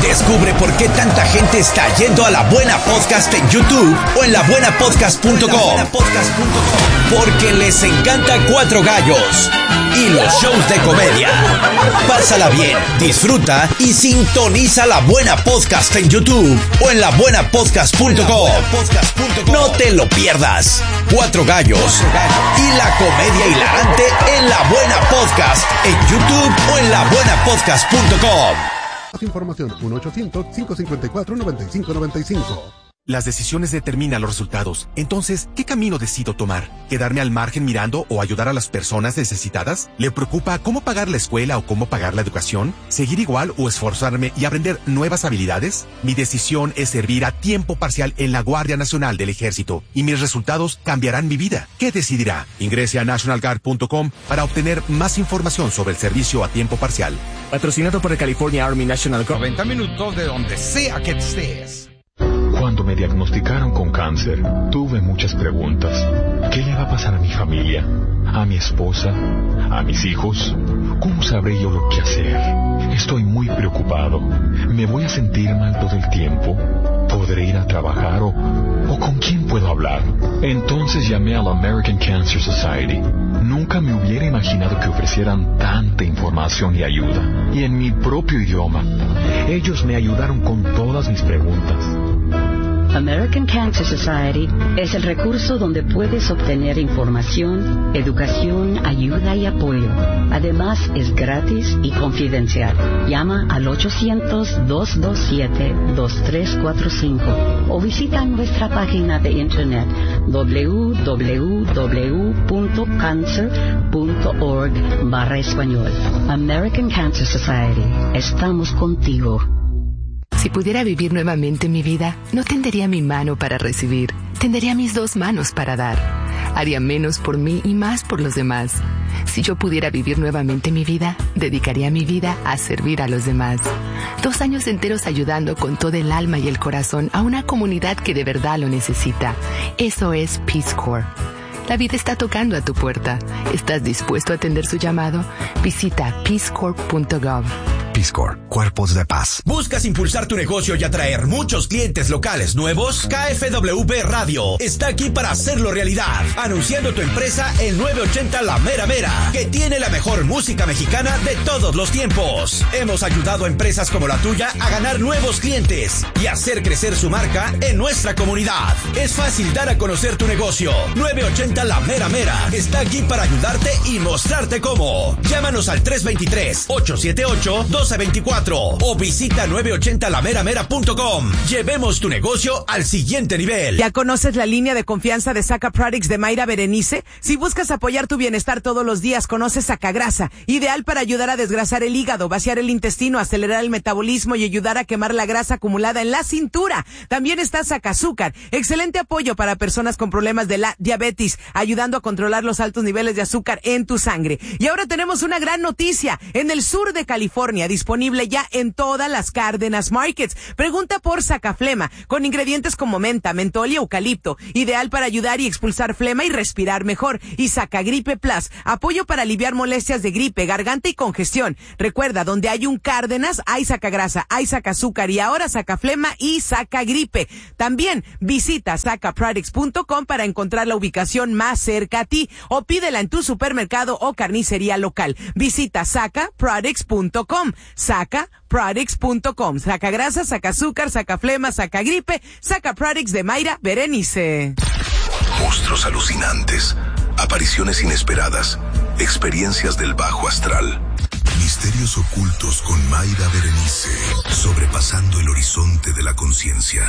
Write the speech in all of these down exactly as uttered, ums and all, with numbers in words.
Descubre por qué tanta gente está yendo a La Buena Podcast en YouTube o en la buena podcast punto com. Porque les encanta Cuatro Gallos y los shows de comedia. Pásala bien, disfruta y sintoniza La Buena Podcast en YouTube o en la buena podcast punto com. No te lo pierdas. Cuatro Gallos y la comedia hilarante en La Buena Podcast en YouTube o en la buena podcast punto com. Más información uno ochocientos, cinco cinco cuatro, nueve cinco nueve cinco. Las decisiones determinan los resultados. Entonces, ¿qué camino decido tomar? ¿Quedarme al margen mirando o ayudar a las personas necesitadas? ¿Le preocupa cómo pagar la escuela o cómo pagar la educación? ¿Seguir igual o esforzarme y aprender nuevas habilidades? Mi decisión es servir a tiempo parcial en la Guardia Nacional del Ejército y mis resultados cambiarán mi vida. ¿Qué decidirá? Ingrese a national guard punto com para obtener más información sobre el servicio a tiempo parcial. Patrocinado por el California Army National Guard. noventa minutos de donde sea que estés. Cuando me diagnosticaron con cáncer, tuve muchas preguntas. ¿Qué le va a pasar a mi familia? ¿A mi esposa? ¿A mis hijos? ¿Cómo sabré yo lo que hacer? Estoy muy preocupado. ¿Me voy a sentir mal todo el tiempo? ¿Podré ir a trabajar o, o con quién puedo hablar? Entonces llamé a la American Cancer Society. Nunca me hubiera imaginado que ofrecieran tanta información y ayuda. Y en mi propio idioma. Ellos me ayudaron con todas mis preguntas. American Cancer Society es el recurso donde puedes obtener información, educación, ayuda y apoyo. Además, es gratis y confidencial. Llama al ochocientos, dos dos siete, dos tres cuatro cinco o visita nuestra página de internet w w w punto cancer punto org barra español. American Cancer Society. Estamos contigo. Si pudiera vivir nuevamente mi vida, no tendería mi mano para recibir, tendería mis dos manos para dar. Haría menos por mí y más por los demás. Si yo pudiera vivir nuevamente mi vida, dedicaría mi vida a servir a los demás. Dos años enteros ayudando con todo el alma y el corazón a una comunidad que de verdad lo necesita. Eso es Peace Corps. La vida está tocando a tu puerta. ¿Estás dispuesto a atender su llamado? Visita peace corps punto gov. Peace Corps, Cuerpos de Paz. ¿Buscas impulsar tu negocio y atraer muchos clientes locales nuevos? K F W B Radio está aquí para hacerlo realidad. Anunciando tu empresa en nueve ochenta La Mera Mera, que tiene la mejor música mexicana de todos los tiempos. Hemos ayudado a empresas como la tuya a ganar nuevos clientes y hacer crecer su marca en nuestra comunidad. Es fácil dar a conocer tu negocio. nueve ochenta La Mera Mera está aquí para ayudarte y mostrarte cómo. Llámanos al tres dos tres, ocho siete ocho, doce veinticuatro o visita nueve ochenta la mera mera punto com. Llevemos tu negocio al siguiente nivel. ¿Ya conoces la línea de confianza de Saca Products de Mayra Berenice? Si buscas apoyar tu bienestar todos los días, conoce Sacagrasa, ideal para ayudar a desgrasar el hígado, vaciar el intestino, acelerar el metabolismo y ayudar a quemar la grasa acumulada en la cintura. También está Sacazúcar, excelente apoyo para personas con problemas de la diabetes, ayudando a controlar los altos niveles de azúcar en tu sangre. Y ahora tenemos una gran noticia. En el sur de California, disponible ya en todas las Cárdenas Markets. Pregunta por Sacaflema, con ingredientes como menta, mentol y eucalipto, ideal para ayudar y expulsar flema y respirar mejor. Y Sacagripe Plus, apoyo para aliviar molestias de gripe, garganta y congestión. Recuerda, donde hay un Cárdenas, hay Sacagrasa, hay Sacazúcar y ahora Sacaflema y Sacagripe. También visita saca products punto com para encontrar la ubicación más cerca a ti o pídela en tu supermercado o carnicería local. Visita saca products punto com. saca products punto com. Sacagrasa, Sacazúcar, Sacaflema, Sacagripe, Saca Products de Mayra Berenice. Monstruos alucinantes, apariciones inesperadas, experiencias del bajo astral. Misterios ocultos con Mayra Berenice, sobrepasando el horizonte de la conciencia.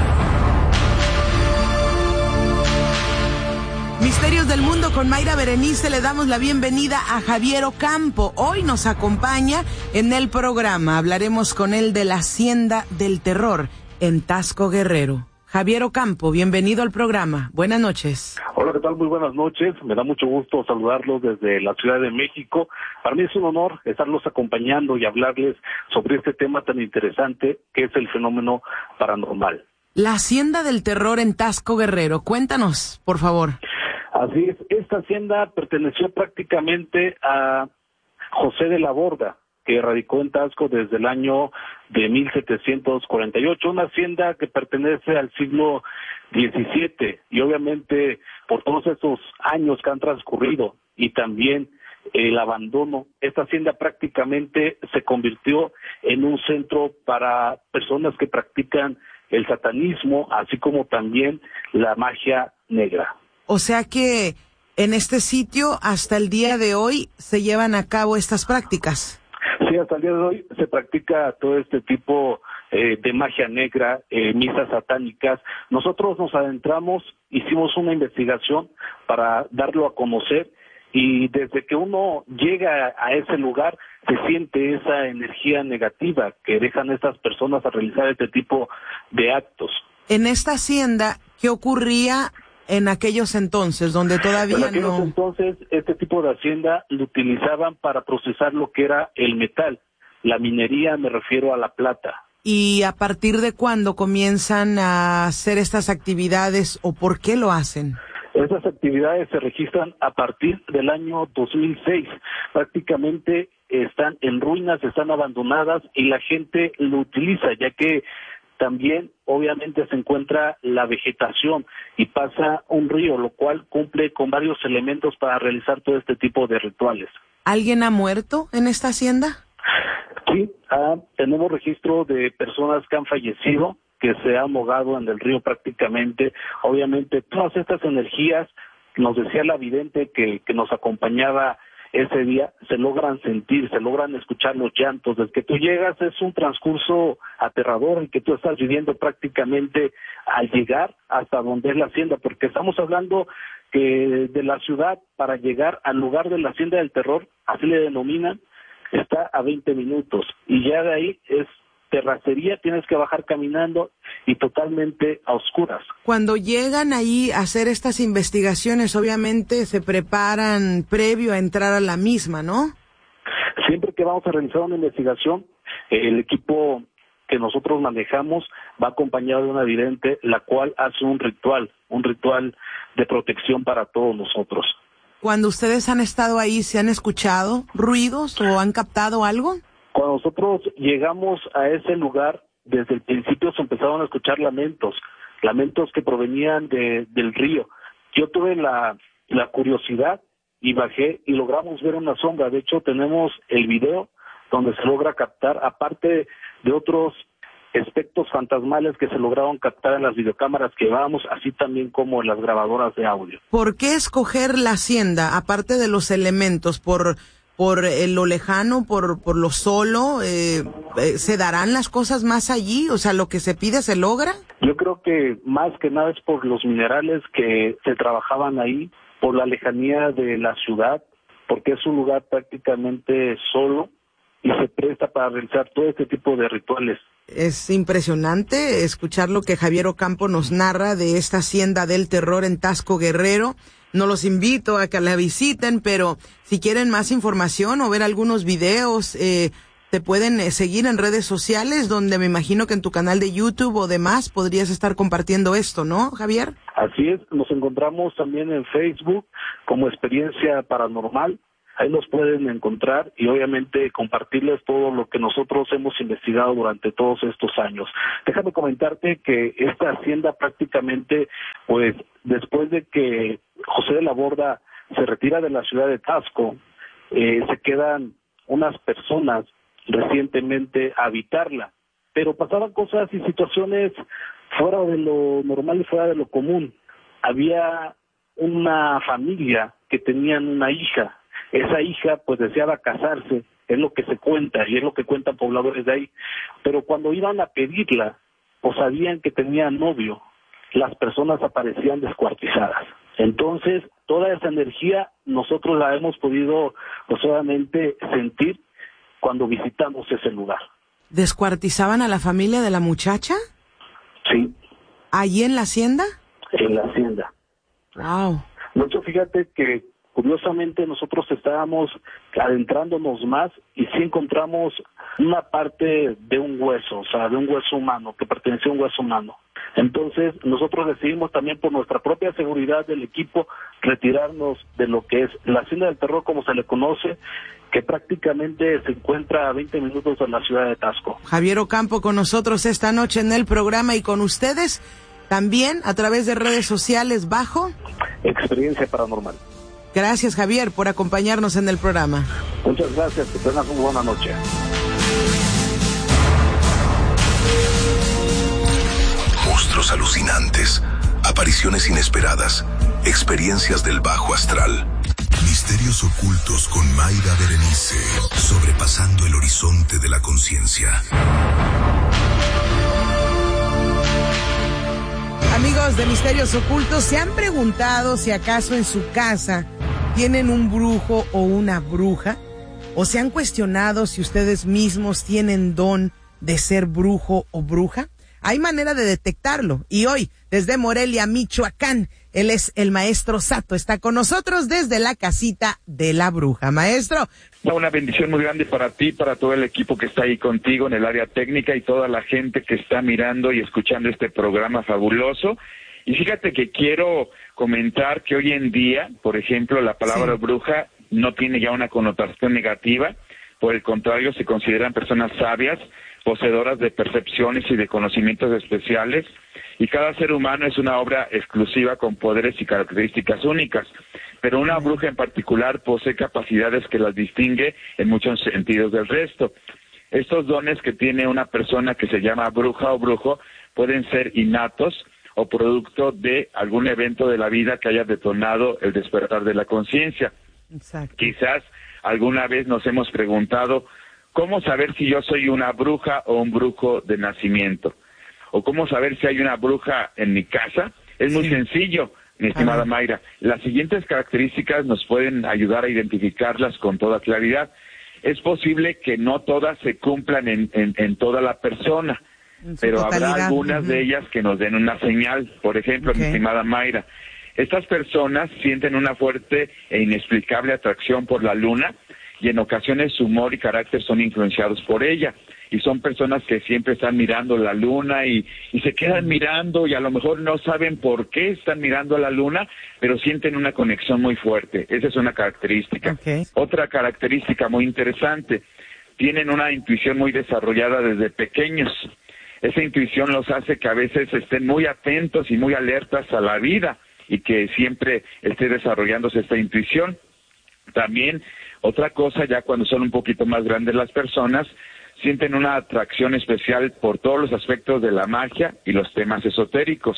Misterios del Mundo con Mayra Berenice, le damos la bienvenida a Javier Ocampo. Hoy nos acompaña en el programa. Hablaremos con él de la Hacienda del Terror en Taxco Guerrero. Javier Ocampo, bienvenido al programa. Buenas noches. Hola, ¿qué tal? Muy buenas noches. Me da mucho gusto saludarlos desde la Ciudad de México. Para mí es un honor estarlos acompañando y hablarles sobre este tema tan interesante que es el fenómeno paranormal. La Hacienda del Terror en Taxco Guerrero. Cuéntanos, por favor. Así es, esta hacienda perteneció prácticamente a José de la Borda, que radicó en Taxco desde el año de mil setecientos cuarenta y ocho, una hacienda que pertenece al siglo diecisiete, y obviamente por todos esos años que han transcurrido y también el abandono, esta hacienda prácticamente se convirtió en un centro para personas que practican el satanismo, así como también la magia negra. O sea que en este sitio hasta el día de hoy se llevan a cabo estas prácticas. Sí, hasta el día de hoy se practica todo este tipo eh, de magia negra, eh, misas satánicas. Nosotros nos adentramos, hicimos una investigación para darlo a conocer, y desde que uno llega a ese lugar se siente esa energía negativa que dejan estas personas a realizar este tipo de actos. En esta hacienda, ¿qué ocurría en aquellos entonces, donde todavía en aquellos no? entonces, este tipo de hacienda lo utilizaban para procesar lo que era el metal. La minería, me refiero a la plata. ¿Y a partir de cuándo comienzan a hacer estas actividades o por qué lo hacen? Estas actividades se registran a partir del año dos mil seis. Prácticamente están en ruinas, están abandonadas y la gente lo utiliza, ya que también obviamente se encuentra la vegetación y pasa un río, lo cual cumple con varios elementos para realizar todo este tipo de rituales. ¿Alguien ha muerto en esta hacienda? Sí, ah, tenemos registro de personas que han fallecido, que se han ahogado en el río prácticamente. Obviamente todas estas energías, nos decía la vidente que, que nos acompañaba ese día, se logran sentir, se logran escuchar los llantos. Desde que tú llegas es un transcurso aterrador el que tú estás viviendo prácticamente al llegar hasta donde es la hacienda, porque estamos hablando que de la ciudad para llegar al lugar de la hacienda del terror, así le denominan, está a veinte minutos, y ya de ahí es terracería, tienes que bajar caminando y totalmente a oscuras. Cuando llegan ahí a hacer estas investigaciones, obviamente se preparan previo a entrar a la misma, ¿no? Siempre que vamos a realizar una investigación, el equipo que nosotros manejamos va acompañado de una vidente, la cual hace un ritual, un ritual de protección para todos nosotros. Cuando ustedes han estado ahí, ¿se han escuchado ruidos o han captado algo? Cuando nosotros llegamos a ese lugar, desde el principio se empezaron a escuchar lamentos, lamentos que provenían de, del río. Yo tuve la, la curiosidad y bajé y logramos ver una sombra. De hecho, tenemos el video donde se logra captar, aparte de otros aspectos fantasmales que se lograron captar en las videocámaras que llevábamos, así también como en las grabadoras de audio. ¿Por qué escoger la hacienda, aparte de los elementos? ¿Por por eh, lo lejano, por por lo solo? Eh, eh, ¿Se darán las cosas más allí? O sea, ¿lo que se pide se logra? Yo creo que más que nada es por los minerales que se trabajaban ahí, por la lejanía de la ciudad, porque es un lugar prácticamente solo y se presta para realizar todo este tipo de rituales. Es impresionante escuchar lo que Javier Ocampo nos narra de esta hacienda del terror en Taxco, Guerrero. No los invito a que la visiten, pero si quieren más información o ver algunos videos, eh, te pueden eh, seguir en redes sociales, donde me imagino que en tu canal de YouTube o demás podrías estar compartiendo esto, ¿no, Javier? Así es, nos encontramos también en Facebook como Experiencia Paranormal. Ahí nos pueden encontrar y obviamente compartirles todo lo que nosotros hemos investigado durante todos estos años. Déjame comentarte que esta hacienda prácticamente, pues después de que José de la Borda se retira de la ciudad de Taxco, eh, se quedan unas personas recientemente a habitarla, pero pasaban cosas y situaciones fuera de lo normal y fuera de lo común. Había una familia que tenían una hija. Esa hija pues deseaba casarse, es lo que se cuenta y es lo que cuentan pobladores de ahí, pero cuando iban a pedirla o sabían que tenía novio, las personas aparecían descuartizadas. Entonces toda esa energía nosotros la hemos podido pues solamente sentir cuando visitamos ese lugar. ¿Descuartizaban a la familia de la muchacha? Sí. ¿Allí en la hacienda? En la hacienda. Wow. De hecho, fíjate que curiosamente nosotros estábamos adentrándonos más y sí encontramos una parte de un hueso, o sea, de un hueso humano, que pertenecía a un hueso humano. Entonces, nosotros decidimos también por nuestra propia seguridad del equipo retirarnos de lo que es la Hacienda del Terror, como se le conoce, que prácticamente se encuentra a veinte minutos de la ciudad de Taxco. Javier Ocampo con nosotros esta noche en el programa y con ustedes también a través de redes sociales bajo Experiencia Paranormal. Gracias, Javier, por acompañarnos en el programa. Muchas gracias, que tengas una buena noche. Monstruos alucinantes, apariciones inesperadas, experiencias del bajo astral. Misterios ocultos con Mayra Berenice, sobrepasando el horizonte de la conciencia. Amigos de Misterios Ocultos, ¿se han preguntado si acaso en su casa tienen un brujo o una bruja? ¿O se han cuestionado si ustedes mismos tienen don de ser brujo o bruja? Hay manera de detectarlo. Y hoy, desde Morelia, Michoacán, él es el maestro Sato. Está con nosotros desde la casita de la bruja. Maestro. Una bendición muy grande para ti, para todo el equipo que está ahí contigo en el área técnica y toda la gente que está mirando y escuchando este programa fabuloso. Y fíjate que quiero comentar que hoy en día, por ejemplo, la palabra sí. bruja no tiene ya una connotación negativa. Por el contrario, se consideran personas sabias, poseedoras de percepciones y de conocimientos especiales, y cada ser humano es una obra exclusiva con poderes y características únicas, pero una bruja en particular posee capacidades que las distingue en muchos sentidos del resto. Estos dones que tiene una persona que se llama bruja o brujo pueden ser innatos o producto de algún evento de la vida que haya detonado el despertar de la conciencia. Quizás alguna vez nos hemos preguntado, ¿cómo saber si yo soy una bruja o un brujo de nacimiento? ¿O cómo saber si hay una bruja en mi casa? Es muy sí. sencillo, mi estimada Ajá. Mayra. Las siguientes características nos pueden ayudar a identificarlas con toda claridad. Es posible que no todas se cumplan en, en, en toda la persona, pero totalidad. Habrá algunas uh-huh. de ellas que nos den una señal. Por ejemplo, okay. mi estimada Mayra, estas personas sienten una fuerte e inexplicable atracción por la luna, y en ocasiones su humor y carácter son influenciados por ella, y son personas que siempre están mirando la luna y, y se quedan mirando y a lo mejor no saben por qué están mirando a la luna, pero sienten una conexión muy fuerte. Esa es una característica. Okay. Otra característica muy interesante, tienen una intuición muy desarrollada desde pequeños. Esa intuición los hace que a veces estén muy atentos y muy alertas a la vida y que siempre esté desarrollándose esta intuición. También otra cosa, ya cuando son un poquito más grandes las personas, sienten una atracción especial por todos los aspectos de la magia y los temas esotéricos.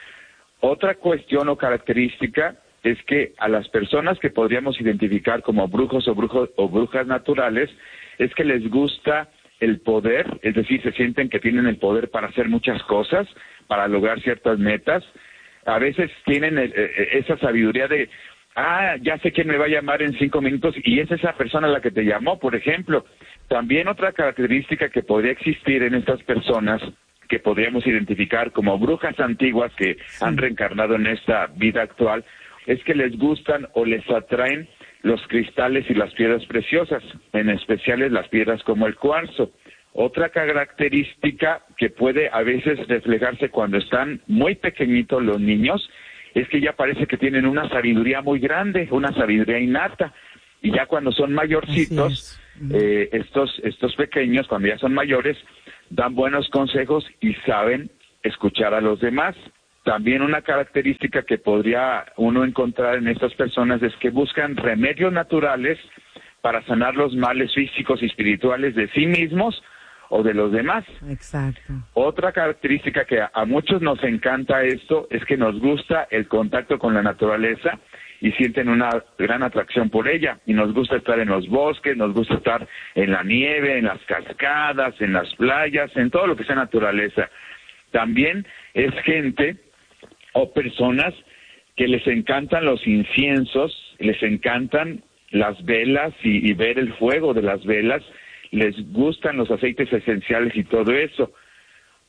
Otra cuestión o característica es que a las personas que podríamos identificar como brujos o, brujos, o brujas naturales, es que les gusta el poder, es decir, se sienten que tienen el poder para hacer muchas cosas, para lograr ciertas metas. A veces tienen el, esa sabiduría de, ah, ya sé quién me va a llamar en cinco minutos y es esa persona la que te llamó, por ejemplo. También otra característica que podría existir en estas personas, que podríamos identificar como brujas antiguas que sí. han reencarnado en esta vida actual, es que les gustan o les atraen los cristales y las piedras preciosas, en especial las piedras como el cuarzo. Otra característica que puede a veces reflejarse cuando están muy pequeñitos los niños, es que ya parece que tienen una sabiduría muy grande, una sabiduría innata, y ya cuando son mayorcitos, eh, estos, estos pequeños, cuando ya son mayores, dan buenos consejos y saben escuchar a los demás. También una característica que podría uno encontrar en estas personas es que buscan remedios naturales para sanar los males físicos y espirituales de sí mismos o de los demás. Exacto. Otra característica que a, a muchos nos encanta esto es que nos gusta el contacto con la naturaleza y sienten una gran atracción por ella. Y nos gusta estar en los bosques, nos gusta estar en la nieve, en las cascadas, en las playas, en todo lo que sea naturaleza. También es gente o personas que les encantan los inciensos, les encantan las velas y, y ver el fuego de las velas, les gustan los aceites esenciales y todo eso.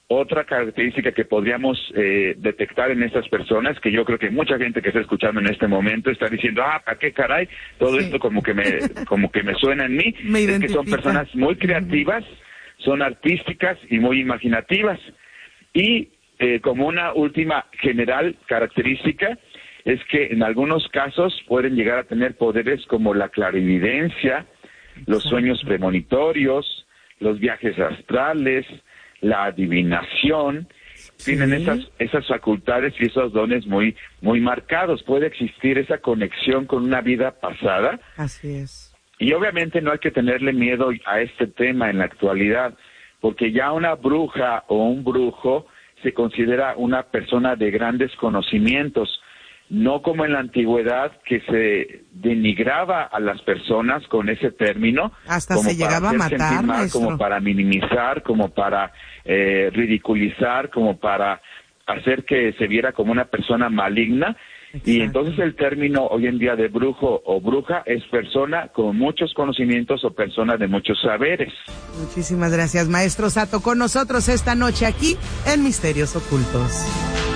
otra característica que podríamos eh, detectar en estas personas, que yo creo que mucha gente que está escuchando en este momento está diciendo, ah, ¿para qué caray? Todo sí. esto como que me como que me suena en mí. Me es que son personas muy creativas, uh-huh. son artísticas y muy imaginativas. Y eh, como una última general característica es que en algunos casos pueden llegar a tener poderes como la clarividencia, los sueños premonitorios, los viajes astrales, la adivinación, sí. tienen esas esas facultades y esos dones muy muy marcados. Puede existir esa conexión con una vida pasada. Así es. Y obviamente no hay que tenerle miedo a este tema en la actualidad, porque ya una bruja o un brujo se considera una persona de grandes conocimientos, no como en la antigüedad que se denigraba a las personas con ese término, hasta como se llegaba para a matar, sentir mal, maestro. como para minimizar, como para eh, ridiculizar, como para hacer que se viera como una persona maligna. Exacto. Y entonces el término hoy en día de brujo o bruja es persona con muchos conocimientos o persona de muchos saberes. Muchísimas gracias, maestro Sato, con nosotros esta noche aquí en Misterios Ocultos.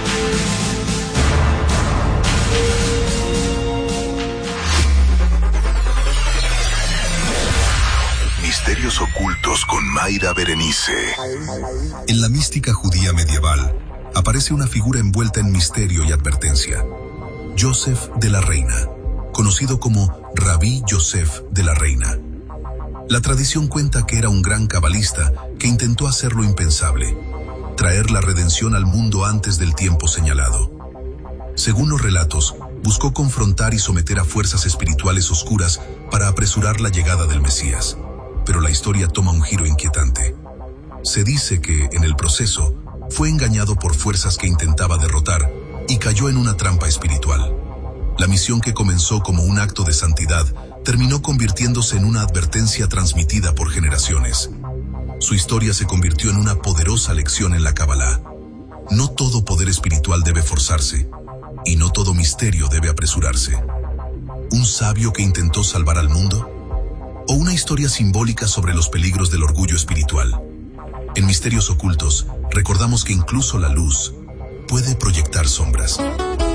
Misterios Ocultos con Mayra Berenice. En la mística judía medieval aparece una figura envuelta en misterio y advertencia. Joseph de la Reina, conocido como Rabí Yosef de la Reina. La tradición cuenta que era un gran cabalista que intentó hacer lo impensable, traer la redención al mundo antes del tiempo señalado. Según los relatos, buscó confrontar y someter a fuerzas espirituales oscuras para apresurar la llegada del Mesías. Pero la historia toma un giro inquietante. Se dice que, en el proceso, fue engañado por fuerzas que intentaba derrotar y cayó en una trampa espiritual. La misión que comenzó como un acto de santidad terminó convirtiéndose en una advertencia transmitida por generaciones. Su historia se convirtió en una poderosa lección en la Kabbalah. No todo poder espiritual debe forzarse, y no todo misterio debe apresurarse. ¿Un sabio que intentó salvar al mundo? ¿O una historia simbólica sobre los peligros del orgullo espiritual? En Misterios Ocultos, recordamos que incluso la luz puede proyectar sombras.